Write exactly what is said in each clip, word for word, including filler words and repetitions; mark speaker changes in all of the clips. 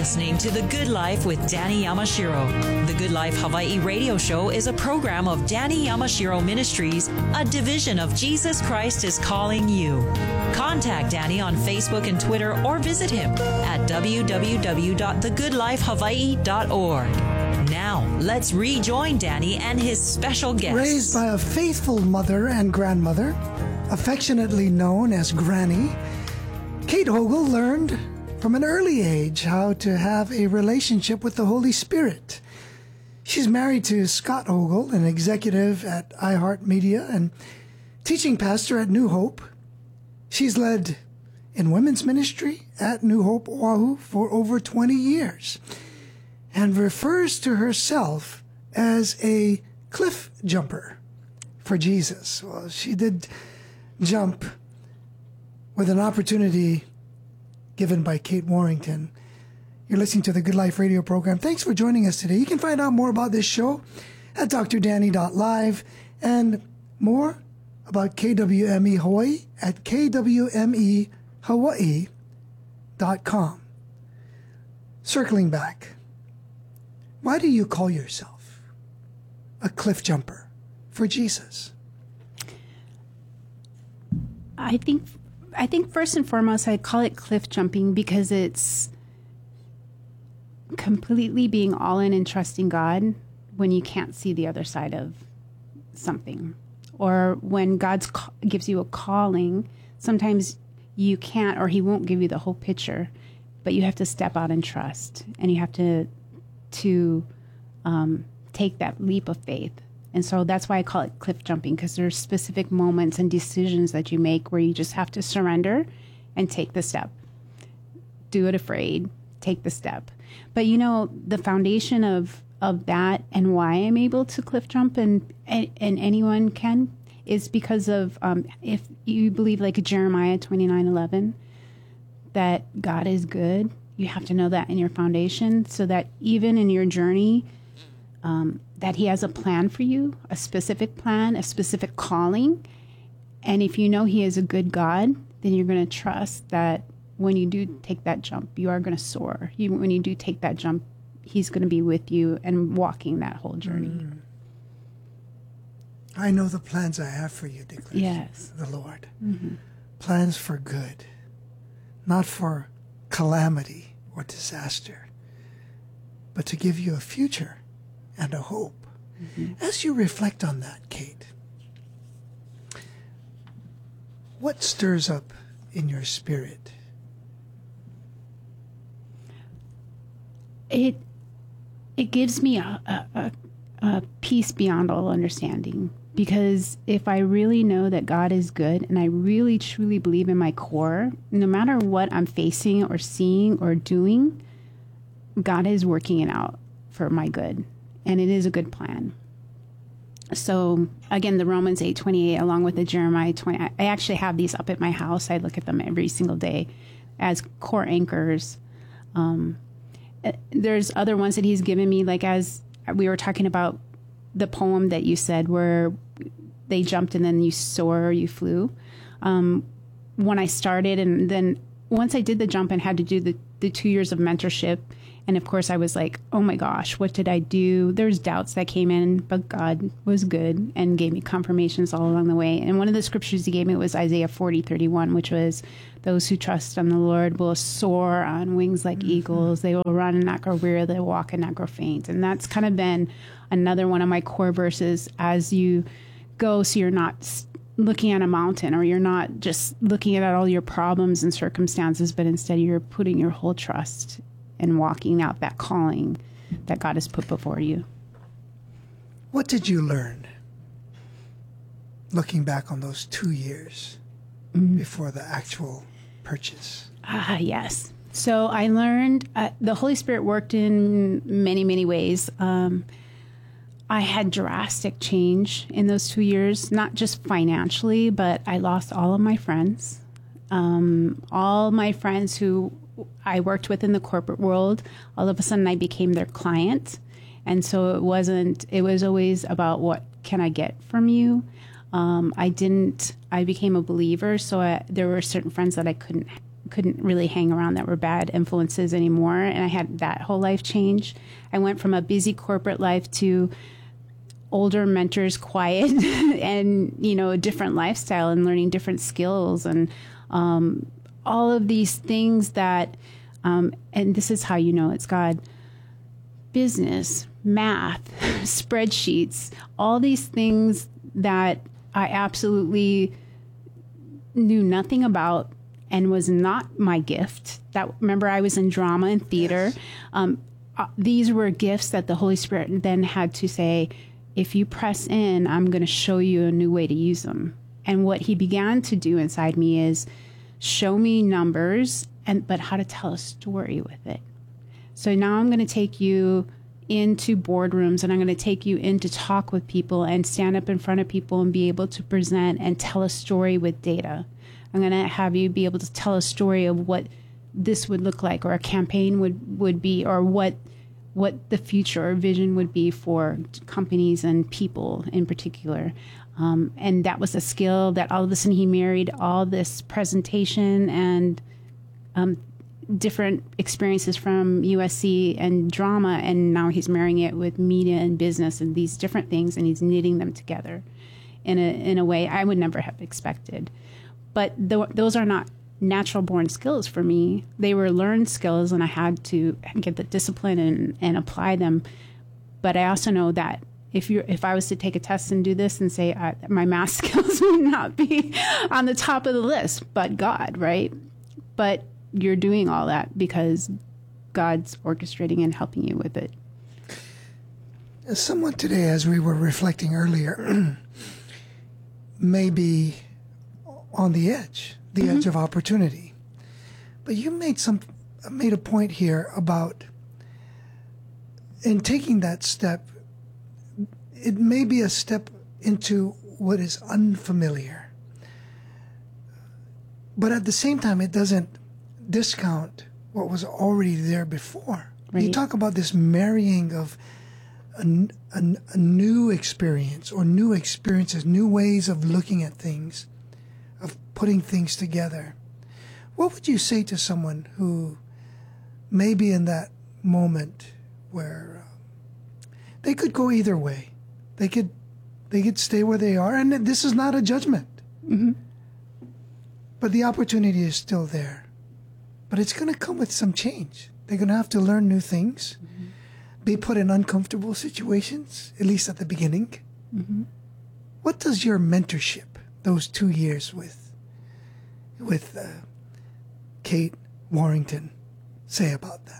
Speaker 1: listening to The Good Life with Danny Yamashiro. The Good Life Hawaii radio show is a program of Danny Yamashiro Ministries, a division of Jesus Christ is Calling You. Contact Danny on Facebook and Twitter or visit him at w w w dot the good life hawaii dot org. Now, let's rejoin Danny and his special guest.
Speaker 2: Raised by a faithful mother and grandmother, affectionately known as Granny, Kate Hogle learned from an early age how to have a relationship with the Holy Spirit. She's married to Scott Hogle, an executive at iHeartMedia and teaching pastor at New Hope. She's led in women's ministry at New Hope Oahu for over twenty years and refers to herself as a cliff jumper for Jesus. Well, she did jump with an opportunity given by Kate Warrington. You're listening to the Good Life radio program. Thanks for joining us today. You can find out more about this show at d r danny dot live and more about K W M E Hawaii at k w m e hawaii dot com. Circling back, why do you call yourself a cliff jumper for Jesus?
Speaker 3: I think I think first and foremost, I call it cliff jumping because it's completely being all in and trusting God when you can't see the other side of something. Or when God gives you a calling, sometimes you can't, or he won't give you the whole picture, but you have to step out and trust, and you have to to um, take that leap of faith. And so that's why I call it cliff jumping, because there's specific moments and decisions that you make where you just have to surrender and take the step. Do it afraid, take the step. But you know, the foundation of, of that and why I'm able to cliff jump and, and, and anyone can is because of, um, if you believe like Jeremiah twenty-nine eleven, that God is good, you have to know that in your foundation so that even in your journey, um, that he has a plan for you, a specific plan, a specific calling. And if you know he is a good God, then you're going to trust that when you do take that jump, you are going to soar. You, when you do take that jump, he's going to be with you and walking that whole journey. Mm.
Speaker 2: I know the plans I have for you, declares
Speaker 3: yes.
Speaker 2: the Lord.
Speaker 3: Mm-hmm.
Speaker 2: Plans for good, not for calamity or disaster, but to give you a future and a hope. Mm-hmm. As you reflect on that, Kate, what stirs up in your spirit?
Speaker 3: It it gives me a, a, a peace beyond all understanding, because if I really know that God is good and I really truly believe in my core, no matter what I'm facing or seeing or doing, God is working it out for my good. And it is a good plan. So again, the Romans eight twenty-eight, along with the Jeremiah twenty, I actually have these up at my house. I look at them every single day as core anchors. Um, there's other ones that he's given me, like as we were talking about the poem that you said where they jumped and then you soar, you flew. Um, when I started, and then once I did the jump and had to do the, the two years of mentorship, and of course, I was like, oh my gosh, what did I do? There's doubts that came in, but God was good and gave me confirmations all along the way. And one of the scriptures he gave me was Isaiah forty thirty-one, which was, those who trust on the Lord will soar on wings like mm-hmm. eagles. They will run and not grow weary. They will walk and not grow faint. And that's kind of been another one of my core verses as you go, so you're not looking at a mountain, or you're not just looking at all your problems and circumstances, but instead you're putting your whole trust and walking out that calling that God has put before you.
Speaker 2: What did you learn looking back on those two years mm-hmm. before the actual purchase?
Speaker 3: Ah, yes. So I learned uh, the Holy Spirit worked in many, many ways. Um, I had drastic change in those two years, not just financially, but I lost all of my friends. Um, all my friends who I worked with in the corporate world, all of a sudden I became their client. And so it wasn't, it was always about what can I get from you? Um, I didn't, I became a believer. So I, there were certain friends that I couldn't couldn't really hang around that were bad influences anymore. And I had that whole life change. I went from a busy corporate life to older mentors, quiet, and, you know, a different lifestyle and learning different skills and um, all of these things that, um, and this is how you know it's God, business, math, spreadsheets, all these things that I absolutely knew nothing about and was not my gift. That remember, I was in drama and theater. Yes. Um, uh, these were gifts that the Holy Spirit then had to say, if you press in, I'm going to show you a new way to use them. And what he began to do inside me is show me numbers, and but how to tell a story with it. So now I'm going to take you into boardrooms, and I'm going to take you in to talk with people and stand up in front of people and be able to present and tell a story with data. I'm going to have you be able to tell a story of what this would look like, or a campaign would, would be, or what what the future or vision would be for companies and people in particular. Um, and that was a skill that all of a sudden he married all this presentation and um, different experiences from U S C and drama, and now he's marrying it with media and business and these different things, and he's knitting them together in a in a way I would never have expected. But th- those are not natural born skills for me. They were learned skills, and I had to get the discipline and, and apply them. But I also know that if you if I was to take a test and do this and say uh, my math skills would not be on the top of the list, but God, right? But you're doing all that because God's orchestrating and helping you with it.
Speaker 2: Someone today, as we were reflecting earlier, may be on the edge, the mm-hmm. edge of opportunity. But you made some made a point here about in taking that step, it may be a step into what is unfamiliar. But at the same time, it doesn't discount what was already there before. Right. You talk about this marrying of a, a, a new experience or new experiences, new ways of looking at things, of putting things together. What would you say to someone who may be in that moment where uh, they could go either way? They could, they could stay where they are, and this is not a judgment. Mm-hmm. But the opportunity is still there. But it's going to come with some change. They're going to have to learn new things, mm-hmm. be put in uncomfortable situations, at least at the beginning. Mm-hmm. What does your mentorship, those two years with, with uh, Kate Warrington, say about that?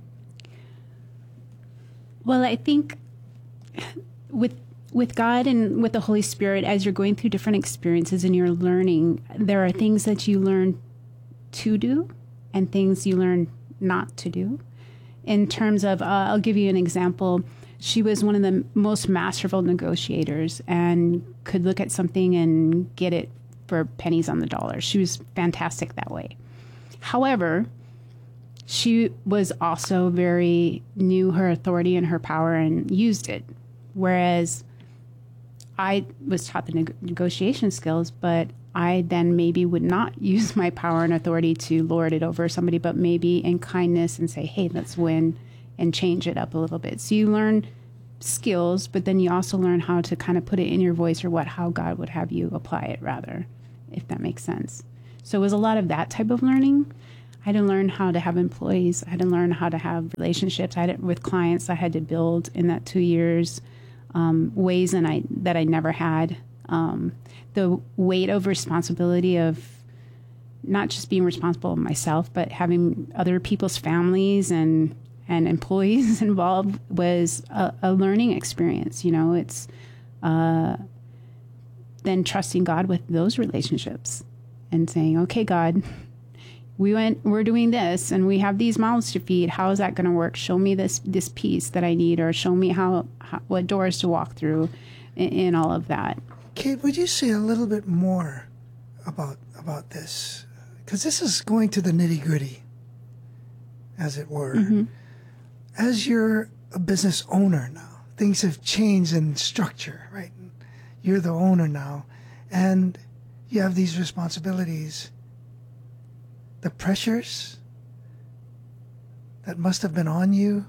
Speaker 3: Well, I think with with God and with the Holy Spirit, as you're going through different experiences and you're learning, there are things that you learn to do and things you learn not to do. In terms of, uh, I'll give you an example. She was one of the most masterful negotiators and could look at something and get it for pennies on the dollar. She was fantastic that way. However, she was also very, knew her authority and her power and used it. Whereas I was taught the neg- negotiation skills, but I then maybe would not use my power and authority to lord it over somebody, but maybe in kindness and say, hey, let's win and change it up a little bit. So you learn skills, but then you also learn how to kind of put it in your voice, or what, how God would have you apply it, rather, if that makes sense. So it was a lot of that type of learning. I had to learn how to have employees. I had to learn how to have relationships. I had it with clients. I had to build in that two years um, ways and I that I never had. Um, the weight of responsibility of not just being responsible of myself, but having other people's families and, and employees involved was a, a learning experience. You know, it's uh, then trusting God with those relationships and saying, okay, God, we went, we're doing this and we have these mouths to feed. How is that going to work? Show me this, this piece that I need, or show me how, how what doors to walk through in, in all of that.
Speaker 2: Kate, would you say a little bit more about about this? Because this is going to the nitty-gritty, as it were. Mm-hmm. As you're a business owner now, things have changed in structure, right? You're the owner now, and you have these responsibilities. the pressures that must have been on you,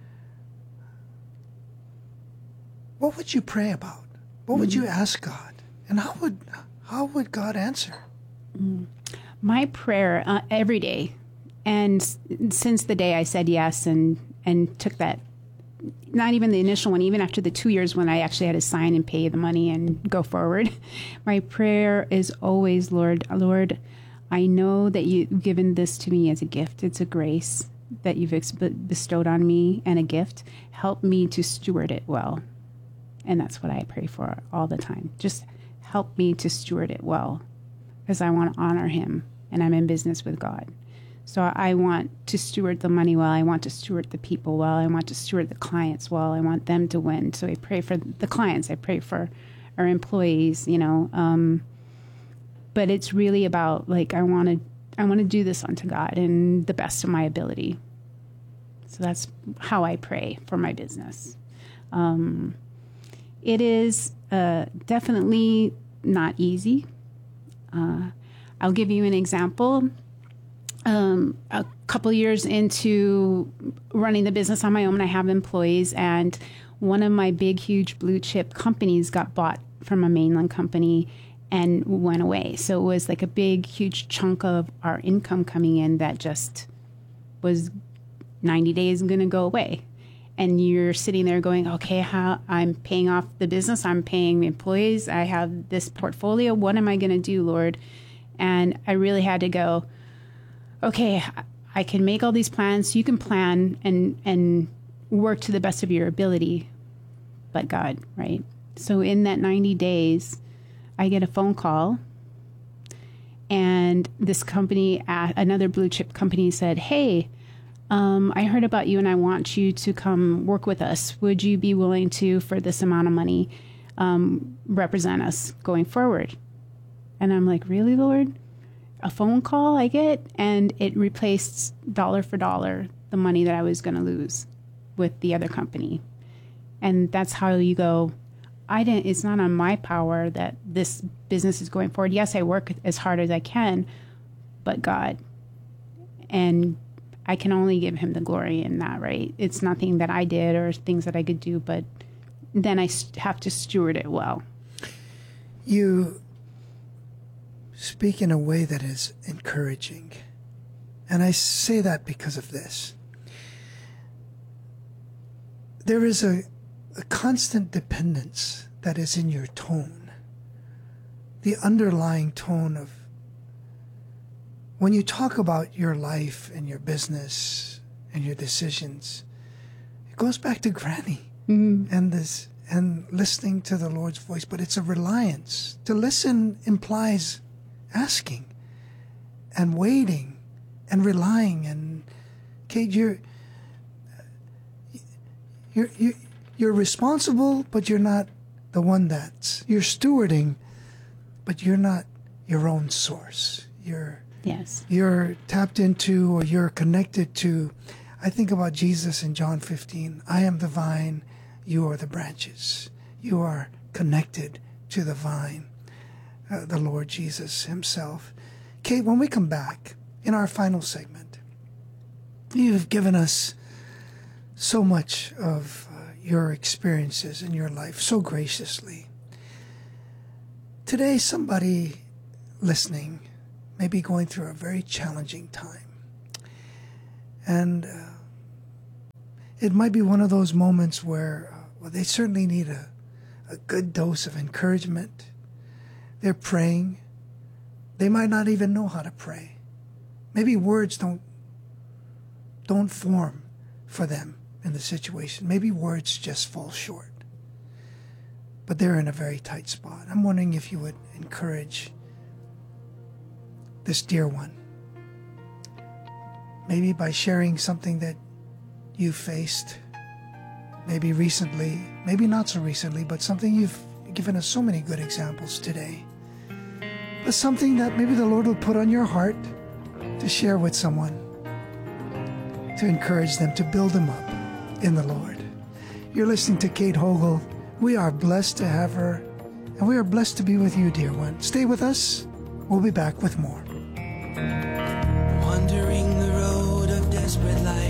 Speaker 2: what would you pray about? What would you ask God? And how would how would God answer?
Speaker 3: My prayer uh, every day, and s- since the day I said yes and, and took that, not even the initial one, even after the two years when I actually had to sign and pay the money and go forward, my prayer is always, Lord, Lord, I know that you've given this to me as a gift. It's a grace that you've ex- bestowed on me and a gift. Help me to steward it well. And that's what I pray for all the time. Just help me to steward it well, because I want to honor him and I'm in business with God. So I want to steward the money well. I want to steward the people well. I want to steward the clients well. I want them to win. So I pray for the clients. I pray for our employees, you know. Um, but it's really about, like, I want to I want to do this unto God and the best of my ability. So that's how I pray for my business. Um, it is uh, definitely not easy. Uh, I'll give you an example. Um, a couple years into running the business on my own, I have employees, and one of my big, huge blue chip companies got bought from a mainland company and went away. So it was like a big, huge chunk of our income coming in that just was ninety days going to go away. And you're sitting there going, okay, how I'm paying off the business, I'm paying employees, I have this portfolio. What am I going to do, Lord? And I really had to go, okay, I can make all these plans. You can plan and and work to the best of your ability, but God, right? So in that ninety days, I get a phone call, and this company, another blue chip company, said, hey, um, I heard about you and I want you to come work with us. Would you be willing to, for this amount of money, um, represent us going forward? And I'm like, really, Lord? A phone call I get, and it replaced dollar for dollar the money that I was going to lose with the other company. And that's how you go, I didn't, it's not on my power that this business is going forward. Yes, I work as hard as I can, but God, and I can only give him the glory in that, right? It's nothing that I did or things that I could do, but then I have to steward it well.
Speaker 2: You speak in a way that is encouraging. And I say that because of this. There is a, a constant dependence that is in your tone. The underlying tone of when you talk about your life and your business and your decisions, it goes back to Granny mm-hmm. and this and listening to the Lord's voice, but it's a reliance. To listen implies asking and waiting and relying. And Kate, you're you're you're, you're responsible, but you're not the one that's you're stewarding, but you're not your own source. You're
Speaker 3: yes.
Speaker 2: You're tapped into, or you're connected to. I think about Jesus in John fifteen. I am the vine, you are the branches. You are connected to the vine. Uh, the Lord Jesus himself. Kate, when we come back in our final segment, you've given us so much of uh, your experiences in your life so graciously. Today, somebody listening may be going through a very challenging time. And uh, it might be one of those moments where uh, well, they certainly need a, a good dose of encouragement. They're praying. They might not even know how to pray. Maybe words don't don't form for them in the situation. Maybe words just fall short. But they're in a very tight spot. I'm wondering if you would encourage this dear one. Maybe by sharing something that you faced, maybe recently, maybe not so recently, but something you've given us so many good examples today. But something that maybe the Lord will put on your heart to share with someone, to encourage them, to build them up in the Lord. You're listening to Kate Hogle. We are blessed to have her, and we are blessed to be with you, dear one. Stay with us. We'll be back with more.
Speaker 4: spread light.